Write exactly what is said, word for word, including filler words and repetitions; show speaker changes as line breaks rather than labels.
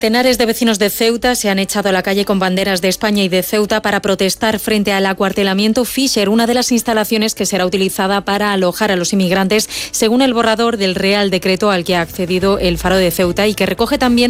Centenares de vecinos de Ceuta se han echado a la calle con banderas de España y de Ceuta para protestar frente al acuartelamiento Fisher, una de las instalaciones que será utilizada para alojar a los inmigrantes, según el borrador del Real Decreto al que ha accedido el Faro de Ceuta y que recoge también